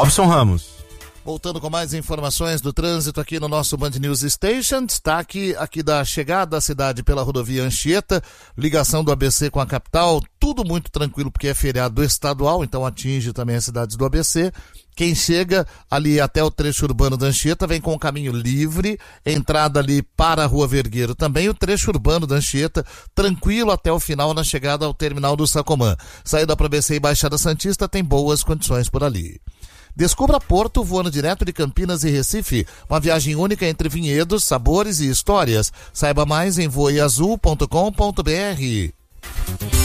Robson Ramos. Voltando com mais informações do trânsito aqui no nosso Band News Station, destaque aqui da chegada à cidade pela rodovia Anchieta, ligação do ABC com a capital, tudo muito tranquilo porque é feriado estadual, então atinge também as cidades do ABC. Quem chega ali até o trecho urbano da Anchieta vem com o caminho livre, entrada ali para a Rua Vergueiro também, o trecho urbano da Anchieta tranquilo até o final na chegada ao terminal do Sacomã. Saída para ABC e Baixada Santista tem boas condições por ali. Descubra Porto voando direto de Campinas e Recife, uma viagem única entre vinhedos, sabores e histórias. Saiba mais em voeazul.com.br.